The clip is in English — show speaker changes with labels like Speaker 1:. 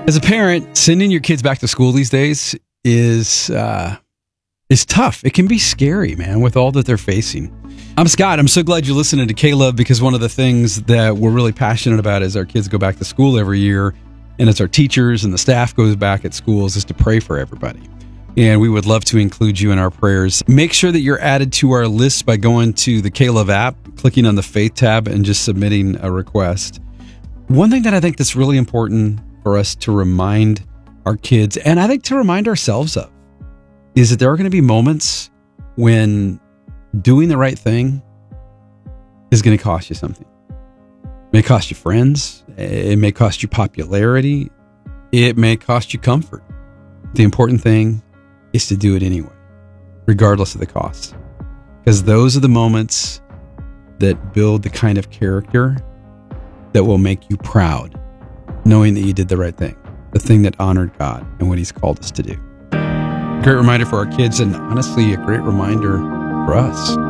Speaker 1: As a parent, sending your kids back to school these days is tough. It can be scary, man, with all that they're facing. I'm Scott. I'm so glad you're listening to K-Love, because one of the things that we're really passionate about as our kids go back to school every year, and as our teachers and the staff goes back at schools, is to pray for everybody. And we would love to include you in our prayers. Make sure that you're added to our list by going to the K-Love app, clicking on the Faith tab, and just submitting a request. One thing that I think that's really important for us to remind our kids, and I think to remind ourselves of, is that there are going to be moments when doing the right thing is going to cost you something. It may cost you friends. It may cost you popularity. It may cost you comfort. The important thing is to do it anyway, regardless of the cost. Because those are the moments that build the kind of character that will make you proud, knowing that you did the right thing, the thing that honored God and what He's called us to do. Great reminder for our kids, and honestly, a great reminder for us.